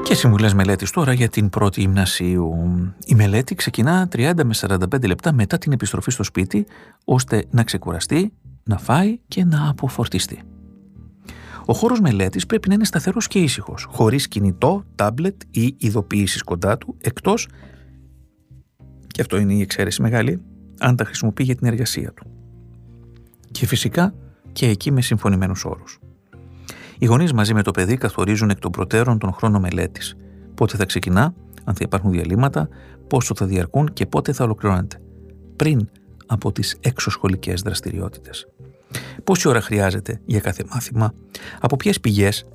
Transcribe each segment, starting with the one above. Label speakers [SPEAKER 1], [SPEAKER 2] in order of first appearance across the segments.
[SPEAKER 1] Και συμβουλές μελέτης τώρα για την πρώτη γυμνασίου. Η μελέτη ξεκινά 30 με 45 λεπτά μετά την επιστροφή στο σπίτι, ώστε να ξεκουραστεί, να φάει και να αποφορτιστεί. Ο χώρος μελέτης πρέπει να είναι σταθερός και ήσυχος, χωρίς κινητό, τάμπλετ ή ειδοποιήσεις κοντά του, εκτός, και αυτό είναι η εξαίρεση μεγάλη, αν τα χρησιμοποιεί για την εργασία του. Και φυσικά και εκεί με συμφωνημένους όρους. Οι γονείς μαζί με το παιδί καθορίζουν εκ των προτέρων τον χρόνο μελέτης. Πότε θα ξεκινά, αν θα υπάρχουν διαλύματα, πόσο θα διαρκούν και πότε θα ολοκληρώνεται. Πριν από τις εξωσχολικές δραστηριότητες. Πόση ώρα χρειάζεται για κάθε μάθημα, από ποιες πηγές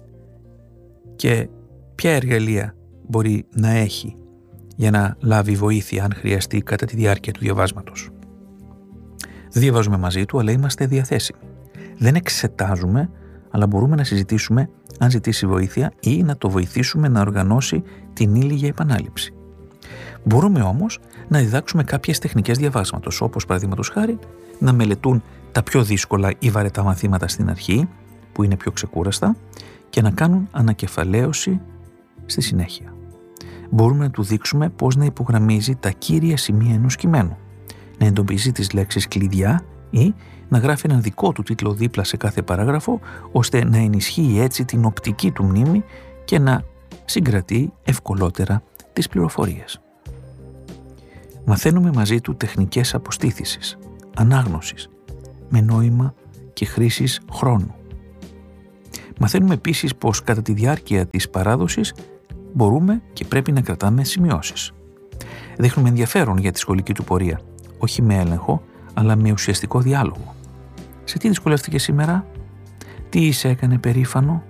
[SPEAKER 1] και ποια εργαλεία μπορεί να έχει για να λάβει βοήθεια αν χρειαστεί κατά τη διάρκεια του διαβάσματος. Δεν διαβάζουμε μαζί του, αλλά είμαστε διαθέσιμοι. Δεν εξετάζουμε, αλλά μπορούμε να συζητήσουμε αν ζητήσει βοήθεια ή να το βοηθήσουμε να οργανώσει την ύλη για επανάληψη. Μπορούμε όμως να διδάξουμε κάποιες τεχνικές διαβάσματος, όπως παραδείγματος χάρη να μελετούν τα πιο δύσκολα ή βαρετά μαθήματα στην αρχή, που είναι πιο ξεκούραστα, και να κάνουν ανακεφαλαίωση στη συνέχεια. Μπορούμε να του δείξουμε πώς να υπογραμμίζει τα κύρια σημεία ενός κειμένου, να εντοπίζει τις λέξεις κλειδιά ή να γράφει έναν δικό του τίτλο δίπλα σε κάθε παράγραφο, ώστε να ενισχύει έτσι την οπτική του μνήμη και να συγκρατεί ευκολότερα τις πληροφορίες. Μαθαίνουμε μαζί του τεχνικές αποστήθησης, ανάγνωσης, με νόημα και χρήσης χρόνου. Μαθαίνουμε επίσης πως κατά τη διάρκεια της παράδοσης μπορούμε και πρέπει να κρατάμε σημειώσεις. Δείχνουμε ενδιαφέρον για τη σχολική του πορεία, όχι με έλεγχο, αλλά με ουσιαστικό διάλογο. Σε τι δυσκολεύτηκε σήμερα, τι σε έκανε περήφανο.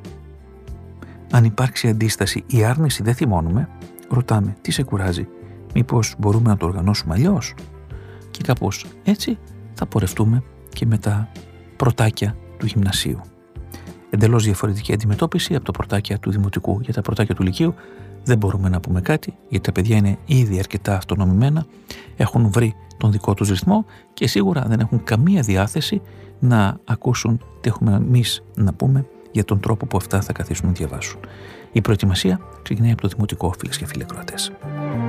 [SPEAKER 1] Αν υπάρξει αντίσταση ή άρνηση, δεν θυμώνουμε, ρωτάμε τι σε κουράζει, μήπως μπορούμε να το οργανώσουμε αλλιώς. Και κάπως έτσι θα πορευτούμε και με τα πρωτάκια του γυμνασίου. Εντελώς διαφορετική αντιμετώπιση από τα πρωτάκια του δημοτικού. Για τα πρωτάκια του λυκείου δεν μπορούμε να πούμε κάτι, γιατί τα παιδιά είναι ήδη αρκετά αυτονομημένα, έχουν βρει τον δικό τους ρυθμό και σίγουρα δεν έχουν καμία διάθεση να ακούσουν τι έχουμε εμείς να πούμε για τον τρόπο που αυτά θα καθίσουν να διαβάσουν. Η προετοιμασία ξεκινάει από το δημοτικό, φίλες και φίλοι ακροατές.